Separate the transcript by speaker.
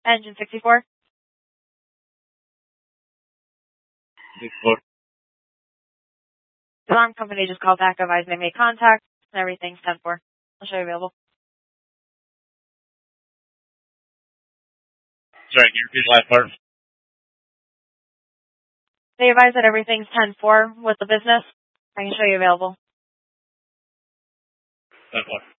Speaker 1: Engine 64.
Speaker 2: 64.
Speaker 1: The alarm company just called back, advised they made contact, and everything's 10-4. I'll show you available.
Speaker 2: Sorry, can you repeat the last part?
Speaker 1: They advised that everything's 10-4 with the business. I can show you available.
Speaker 2: 10-4.